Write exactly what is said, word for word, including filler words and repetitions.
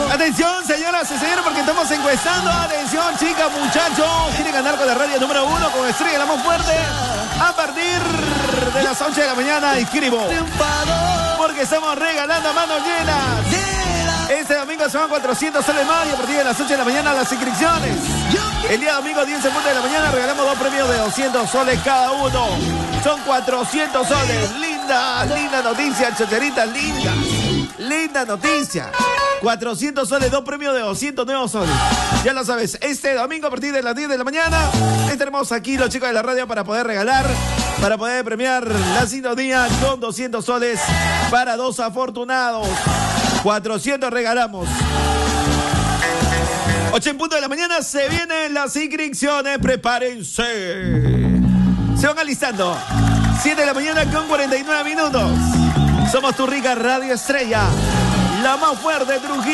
Atención, señoras y señores, porque estamos encuestando. Atención, chicas, muchachos. ¿Quieren ganar con la radio número uno con Estrella la más fuerte? A partir de las ocho de la mañana, inscribo. Porque estamos regalando a manos llenas. Este domingo se van cuatrocientos soles más y a partir de las ocho de la mañana las inscripciones. El día domingo, diez en punto de la mañana, regalamos dos premios de doscientos soles cada uno. Son cuatrocientos soles. Linda, linda noticia, chocherita, linda. Linda noticia. cuatrocientos soles, dos premios de doscientos nuevos soles. Ya lo sabes, este domingo a partir de las diez de la mañana estaremos aquí los chicos de la radio para poder regalar, para poder premiar la sintonía con doscientos soles para dos afortunados. cuatrocientos regalamos. ocho en punto de la mañana se vienen las inscripciones, prepárense. Se van alistando. siete de la mañana con cuarenta y nueve minutos. Somos tu rica Radio Estrella, la más fuerte de Trujillo.